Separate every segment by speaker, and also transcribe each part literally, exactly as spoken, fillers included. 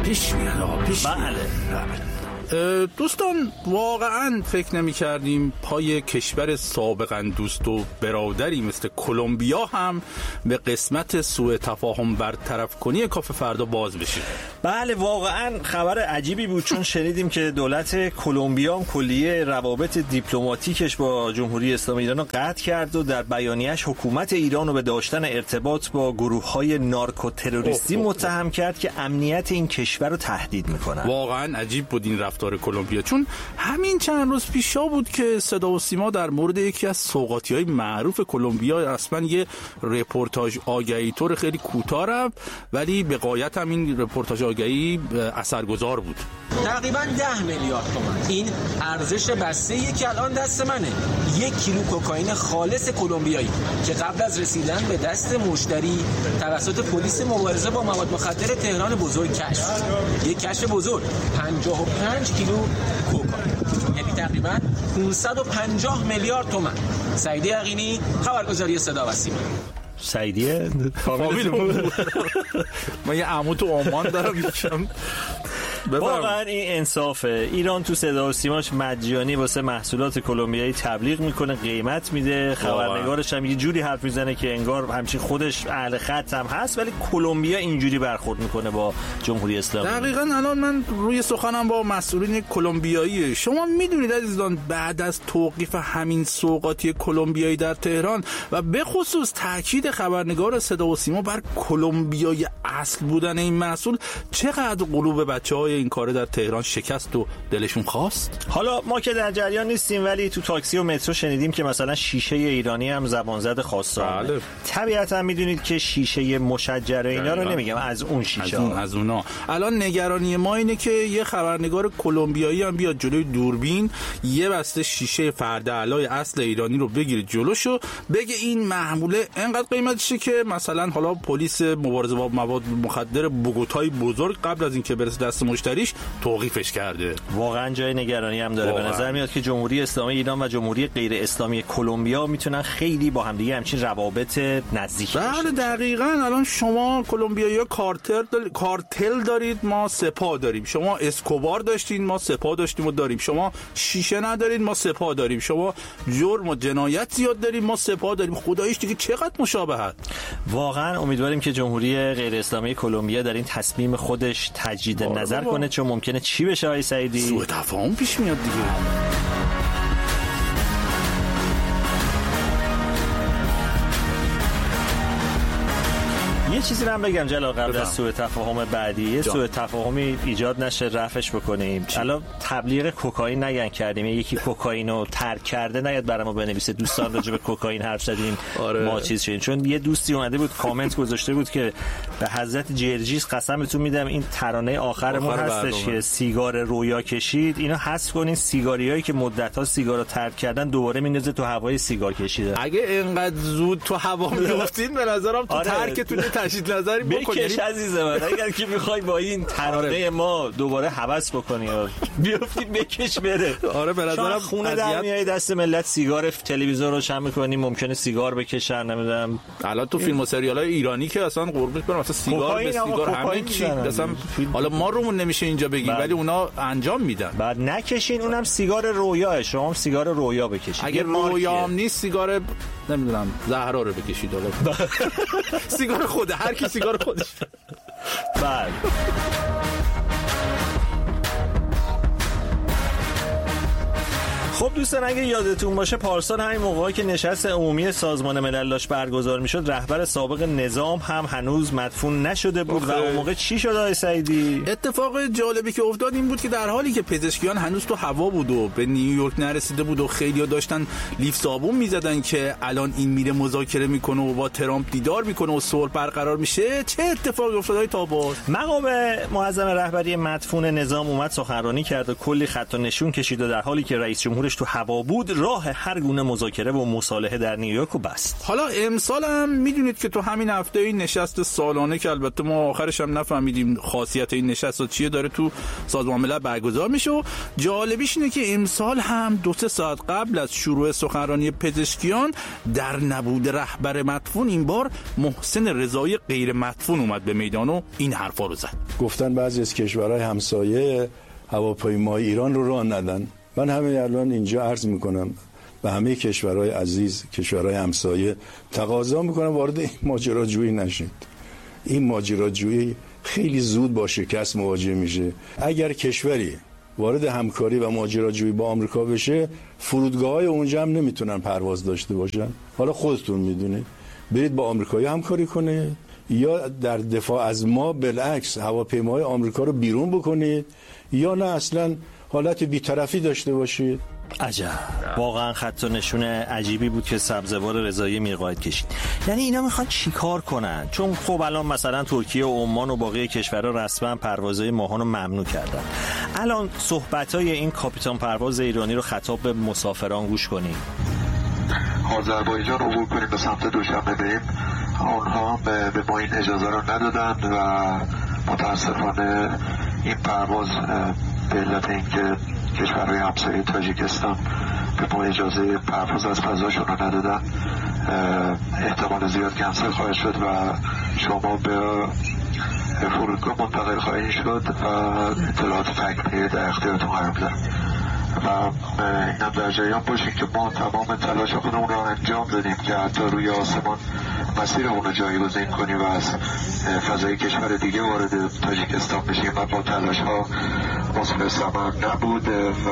Speaker 1: پیش میاد پیش میاد.
Speaker 2: بله.
Speaker 1: دوستان واقعا فکر نمی کردیم پای کشور سابقا دوست و برادری مثل کلمبیا هم به قسمت سوء تفاهم برطرف کنی کاف فردا باز بشه.
Speaker 2: بله واقعا خبر عجیبی بود، چون شنیدیم که دولت کلمبیا هم کلیه روابط دیپلماتیکش با جمهوری اسلامی ایران رو قطع کرد و در بیانیه‌اش حکومت ایران رو به داشتن ارتباط با گروه‌های نارکوتروریستی متهم کرد که امنیت این کشور رو تهدید می‌کنن.
Speaker 1: واقعا عجیب بود این رفتار کلمبیا، چون همین چند روز پیشا بود که صدا و سیما در مورد یکی از سوغاتی‌های معروف کلمبیا اصلا یه رپورتاج آگهی طور خیلی کوتاه رفت، ولی به غایت هم این رپورتاج آگهی اثرگذار بود.
Speaker 3: تقریبا ده میلیارد تومان این ارزش بسته‌ای که الان دست منه. یک کیلو کوکائین خالص کلمبیایی که قبل از رسیدن به دست مشتری توسط پلیس مبارزه با مواد مخدر تهران بزرگ کشف. یک کشف بزرگ، پنجاه و پنج کیلو کوکائین، یعنی تقریبا پانصد و پنجاه میلیارد تومان. سعید یقینی، خبرگزاری صدا و سیما.
Speaker 2: سعیدیه
Speaker 1: فامیلمون من یه عمو تو عمان دارم میشم.
Speaker 2: واقعا این انصافه. ایران تو صدا و سیماش مجانی واسه محصولات کلمبیایی تبلیغ میکنه، قیمت میده، خبرنگارش هم یه جوری حرف میزنه که انگار همچین خودش اهل خط هم هست، ولی کلمبیا اینجوری برخورد میکنه با جمهوری اسلامی.
Speaker 1: دقیقاً الان من روی سخنم با مسئولین کلمبیایی. شما میدونید عزیزان بعد از توقیف همین سوغاتی کلمبیایی در تهران و به خصوص تاکید خبرنگار صدا و سیما بر کلمبیای اصل بودن این محصول، چقدر قلوب بچه‌های این کار در تهران شکست و دلشون خواست؟
Speaker 2: حالا ما که در جریان نیستیم، ولی تو تاکسی و مترو شنیدیم که مثلا شیشه ایرانی هم زبانزد خواستار.
Speaker 1: بله.
Speaker 2: طبیعتا میدونید که شیشه مشجر اینا رو نمیگم، از اون شیشه
Speaker 1: از, اون، از اونا. الان نگرانی ما اینه که یه خبرنگار کلمبیایی هم بیاد جلوی دوربین یه بسته شیشه فرد علای اصل ایرانی رو بگیره جلوشو، بگه این محموله انقدر قیمتشه که مثلا حالا پلیس مبارزه با مواد مخدر بوگوتای بزرگ قبل از اینکه برسه دست مشتریش توقیفش کرده.
Speaker 2: واقعا جای نگرانی هم داره. واقعا. به نظر میاد که جمهوری اسلامی ایران و جمهوری غیر اسلامی کلمبیا میتونن خیلی با هم دیگه همچین روابط نزدیک
Speaker 1: بله دقیقاً. الان شما کلمبیایی‌ها کارتل دل... کارتل دارید، ما سپاه داریم. شما اسکوبار داشتین، ما سپاه داشتیم و داریم. شما شیشه ندارید، ما سپاه داریم. شما جرم و جنایت زیاد داریم، ما سپاه داریم. خداییش دیگه چقدر مشابهت.
Speaker 2: واقعا امیدواریم که جمهوری غیر اسلامی کلمبیا در این تصمیم خودش تجدید نظر کنه، چون ممکنه چی بشه آقای سعیدی؟
Speaker 1: سوء تفاهم پیش میاد دیگه.
Speaker 2: یه چیزی من بگم جلال قبل از سوء تفاهم بعدی، یه سوء تفاهمی ایجاد نشه رفعش بکنیم. الان تبلیغ کوکائین نگن کردیم، یکی کوکائینو ترک کرده نیاد برامو بنویسه دوستان راجع به کوکائین حرف زدیم. آره. ما چیز شدیم، چون یه دوستی اومده بود کامنت گذاشته بود که به حضرت جرجیس قسمتون میدم این ترانه آخرمون هستش که سیگار رویا کشید، اینو حذف کنین. سیگاریایی که مدت‌ها سیگارو ترک کردن دوباره میندازه تو هوای سیگار کشیدن.
Speaker 1: اگه اینقدر زود تو هوا میافتین به نظرم تو ترکتون تشدید نظری بکنید.
Speaker 2: بکش عزیزم، اگر که میخوای با این ترانه ما دوباره هوس بکنی بیافتید بکش بره.
Speaker 1: آره به نظرم
Speaker 2: خونه در میای دست ملت، سیگار تلویزیون رو روشن میکنی، ممکنه سیگار بکشن. نمیدونم
Speaker 1: الان تو فیلم و سریال‌های ایرانی که اصلا قربونت برم مثلا سیگار به سیگار همه چی مثلا حالا ما رومون نمیشه اینجا بگیم، ولی اونا انجام میدن.
Speaker 2: بعد نکشین، اونم سیگار رویاه، شما هم سیگار رویا بکشید.
Speaker 1: اگه رویا هم نیست سیگار نمیدونم زهرا رو بکشید. حالا سیگار خوده، هر کی سیگار خودش.
Speaker 2: بله خب دوستان، اگه یادتون باشه پارسال همین موقعی که نشست عمومی سازمان ملل داشت برگزار میشد، رهبر سابق نظام هم هنوز مدفون نشده بود. و اون موقع چی شد آقای سعیدی؟
Speaker 1: اتفاق جالبی که افتاد این بود که در حالی که پزشکیان هنوز تو هوا بود و به نیویورک نرسیده بود و خیلی‌ها داشتن لیف صابون میزدن که الان این میره مذاکره میکنه و با ترامپ دیدار میکنه و صلح برقرار میشه، چه اتفاقی افتاد های تابوت؟
Speaker 2: مقام معظم رهبری مدفون نظام اومد سخنرانی کرد و کلی خط و نشون کشید و در حالی که رئیس جمهور خودش تو هوا بود، راه هر گونه مذاکره و مصالحه در نیویورک رو بست.
Speaker 1: حالا امسال هم میدونید که تو همین هفته این نشست سالانه که البته ما آخرش هم نفهمیدیم خاصیت این نشست چیه داره تو سازمان ملل برگزار میشه و جالبیش اینه که امسال هم دو سه ساعت قبل از شروع سخنرانی پزشکیان در نبود رهبر مدفون این بار محسن رضایی غیر مدفون اومد به میدان و این حرفا رو زد.
Speaker 4: گفتن بعضی از کشورهای همسایه هواپیمای ایران رو راه ندن. من همین الان اینجا عرض میکنم به همه کشورهای عزیز، کشورهای همسایه تقاضا میکنم وارد این ماجراجویی نشید. این ماجراجویی خیلی زود با شکست مواجه میشه. اگر کشوری وارد همکاری و ماجراجویی با آمریکا بشه، فرودگاه‌های اونجا هم نمیتونن پرواز داشته باشن. حالا خودتون میدونید، برید با آمریکایی همکاری کنید یا در دفاع از ما بالعکس هواپیماهای آمریکا رو بیرون بکنید، یا نه اصلا حالت بی‌طرفی داشته باشید.
Speaker 2: عجب، واقعا خط و نشون عجیبی بود که سبزوار رضایی میرقاید کشید. یعنی اینا میخوان چیکار کنن؟ چون خب الان مثلا ترکیه و عمان و باقی کشورها رسما پروازهای ماهان رو ممنوع کردن. الان صحبت‌های این کاپیتان پرواز ایرانی رو خطاب به مسافران گوش کنیم.
Speaker 5: آذربایجان عبور کنیم به سمت دوشنبه بریم، اونها به ما این اجازه رو ندادن و متاسفانه این پرواز به علت اینکه کشورهای همسایه تاجیکستان به ما اجازه پرواز از فضاشون رو ندادن، احتمال زیاد کنسل خواهد شد و شما به فرودگاه منتقل خواهید شد و اطلاعات تکمیلی در اختیارتون قرار میدن و اینم در جریان باشید که ما تمام تلاش خودمون رو انجام دادیم که حتی روی آسمان مسیرمون رو جایگزین کنیم و از فضای کشور دیگه وارد تاجیکستان بشیم و با تلاش ها مثمر ثمر نبود و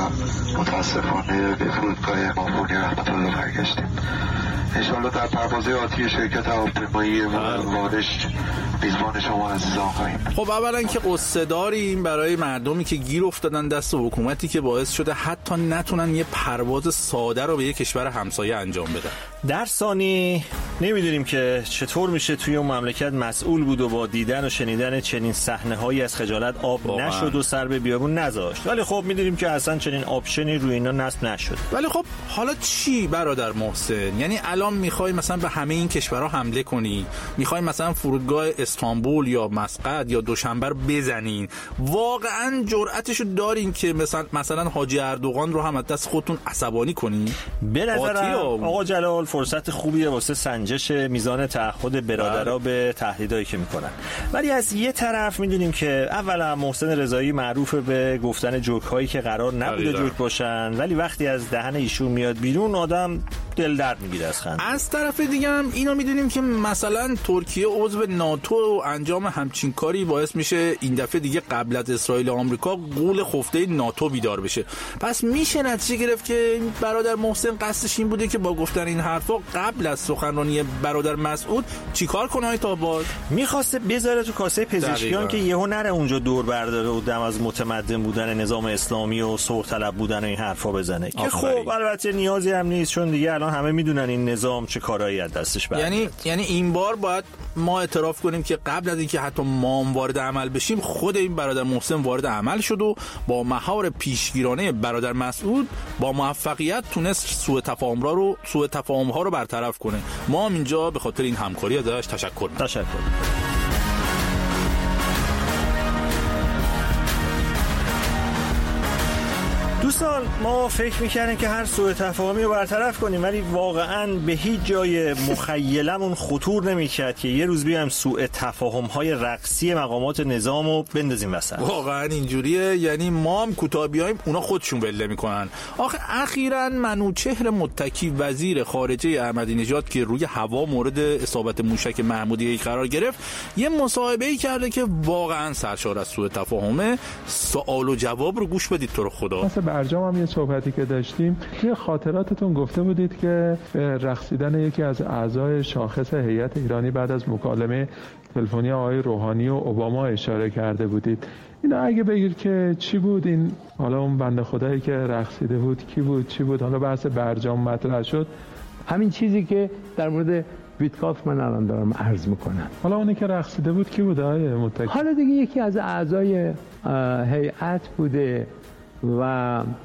Speaker 5: متاسفانه به فرودگاه مافونی رحمت الله برگشتیم. انشاءالله در پرواز آتی شرکت هواپیمایی وادش میزبان شما عزیزان خواهیم.
Speaker 1: خب اولا که قصه داریم برای مردمی که گیر افتادن دست حکومتی که باعث شده حتی نتونن یه پرواز ساده رو به یه کشور همسایه انجام بدن.
Speaker 2: در ثانی نمیدونیم که چطور میشه توی اون مملکت مسئول بود و با دیدن و شنیدن چنین صحنه‌هایی از خجالت آب واقعا نشد و سر به بیابون نذاشت. ولی خب میدونیم که اصلا چنین آپشنی روی اینا نصب نشد.
Speaker 1: ولی خب حالا چی برادر محسن؟ یعنی الان میخوای مثلا به همه این کشورها حمله کنی؟ میخوای مثلا فرودگاه استانبول یا مسقط یا دوشنبه رو بزنین؟ واقعا جرأتشو دارین که مثلا مثلا حاجی اردوغان رو هم از دست خودتون عصبانی کنین؟
Speaker 2: به نظرم آقا جلال فرصت خوبیه واسه سنجش میزان تعهد برادرها به تهدیدایی که میکنن. ولی از یه طرف میدونیم که اولا محسن رضایی معروف به گفتن جوک هایی که قرار نبوده جوک باشن، ولی وقتی از دهن ایشون میاد بیرون آدم دل درد میگیره از خنده.
Speaker 1: از طرف دیگه هم اینو میدونیم که مثلا ترکیه عضو ناتو و انجام همچین کاری باعث میشه این دفعه دیگه قبل از اسرائیل و آمریکا غول خفته ناتو بیدار بشه. پس میشه نتیجه گرفت که برادر محسن قصدش این بوده که با گفتن این حرفا قبل از سخنرانی برادر مسعود چیکار کنه تا باز
Speaker 2: میخواسته بذاره تو کاسه پزشکیان که یهو نره اونجا دور برداره و دم از متمدن بودن نظام اسلامی و صلح طلب بودن و این حرفا بزنه که خب البته نیازی هم نیست، چون دیگه الان همه میدونن این نظام چه کارایی از دستش برمیاد.
Speaker 1: یعنی یعنی این بار باید ما اعتراف کنیم که قبل از اینکه حتی ما وارد عمل بشیم خود این برادر محسن وارد عمل شد و با مهار پیشگیرانه برادر مسعود با موفقیت تونست سوء تفاهم را رو سوء تفاهم ها رو برطرف کنه. ما هم اینجا به خاطر این همکاری ازش تشکر می‌کنیم.
Speaker 2: تشکر. دوستان ما فکر می‌کردیم که هر سوء تفاهمی رو برطرف کنیم، ولی واقعاً به هیچ جای مخیلمون خطور نمی‌کرد که یه روز بیایم سوء تفاهم‌های رقصی مقامات نظامو بندازیم وسط.
Speaker 1: واقعاً اینجوریه، یعنی ما هم کوتاه بیایم اونا خودشون بله می‌کنن. آخه اخیراً منوچهر متکی وزیر خارجه احمدی نژاد که روی هوا مورد اصابت موشک محمودی قرار گرفت یه مصاحبه‌ای کرده که واقعاً سرشار از سوء تفاهمه. سوال و جواب رو گوش بدید تو رو خدا.
Speaker 6: برجام هم یه صحبتی که داشتیم توی خاطراتتون گفته بودید که رقصیدن یکی از اعضای شاخص هیئت ایرانی بعد از مکالمه تلفنی آقای روحانی و اوباما اشاره کرده بودید. اینا اگه بگید که چی بود این، حالا اون بنده خدایی که رقصیده بود کی بود چی بود، حالا بحث برجام مطرح شد.
Speaker 7: همین چیزی که در مورد ویتکاف من الان دارم عرض میکنم.
Speaker 6: حالا اونی که رقصیده بود کی بود آقای متکی؟
Speaker 7: حالا دیگه یکی از اعضای هیئت بوده و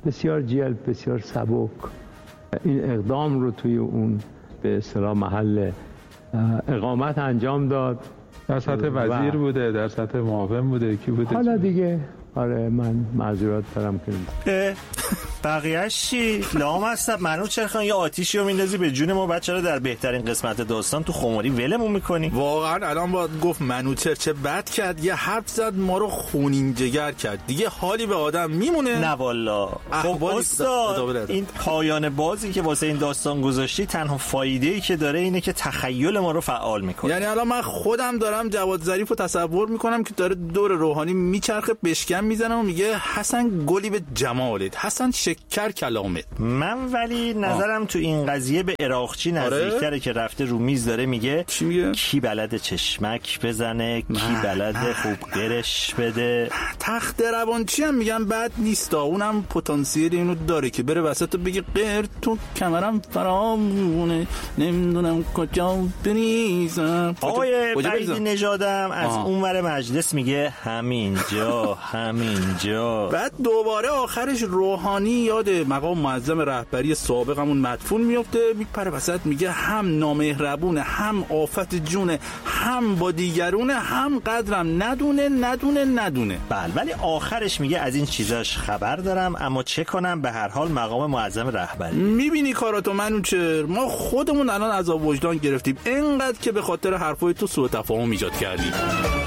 Speaker 7: بسیار جلد، بسیار سبک این اقدام رو توی اون به اصطلاح محل اقامت انجام داد.
Speaker 6: در سطح وزیر بوده، در سطح معاون بوده، کی بوده؟
Speaker 7: حالا دیگه آره من معذرت دارم که
Speaker 2: بقیه‌اش چی؟ لامصب منوچهر خان یه آتیشی رو میندازی به جون ما، بعد چرا در بهترین قسمت داستان تو خماری ولمون میکنی؟
Speaker 1: واقعا الان باید گفت منوچهر چه بد کرد، یه حرف زد ما رو خونین جگر کرد، دیگه حالی به آدم میمونه؟
Speaker 2: نه والا. خب استاد این پایان بازی که واسه این داستان گذاشتی تنها فایده‌ای که داره اینه که تخیل ما رو فعال میکنه.
Speaker 1: یعنی الان من خودم دارم جواد ظریف رو تصور میکنم که داره دور روحانی میچرخه، بشکم میزنه و میگه حسن گلی به جمالت، حسن شکر کلامت.
Speaker 2: من ولی نظرم آه. تو این قضیه به عراقچی نزدیکتره. آره؟ که رفته رو میز داره میگه
Speaker 1: چی میگه؟
Speaker 2: کی بلد چشمک بزنه، کی بلد خوب قرش بده.
Speaker 1: تخت روانچی هم میگم بد نیست، اونم پتانسیل اینو داره که بره وسط و بگه غیر تو کمرم فرامونه نمیدونم کجا بریزم.
Speaker 2: آقای بعیدی نژادم از اونور مجلس میگه همینجا همینجا.
Speaker 1: بعد دوباره آخرش روحانی یاد مقام معظم رهبری سابقمون مدفون میفته، میپره وسط میگه هم نامهربونه، هم آفت جونه، هم با دیگرونه، هم قدرم ندونه ندونه ندونه.
Speaker 2: بله ولی آخرش میگه از این چیزاش خبر دارم اما چه کنم، به هر حال مقام معظم رهبری.
Speaker 1: میبینی کاراتو منوچهر، ما خودمون الان عذاب وجدان گرفتیم اینقدر که به خاطر حرفای تو سوء تفاهم ایجاد کردیم.